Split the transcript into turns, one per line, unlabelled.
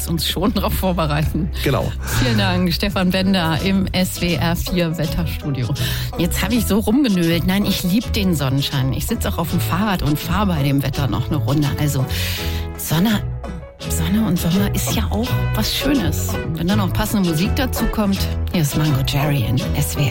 lässt uns schon darauf vorbereiten.
Genau.
Vielen Dank, Stefan Bender im SWR 4 Wetterstudio. Jetzt habe ich so rumgenölt. Nein, ich liebe den Sonnenschein. Ich sitze auch auf dem Fahrrad und fahre bei dem Wetter noch eine Runde. Also Sonne und Sommer ist ja auch was Schönes. Und wenn dann noch passende Musik dazu kommt, hier ist Mango Jerry in SWR.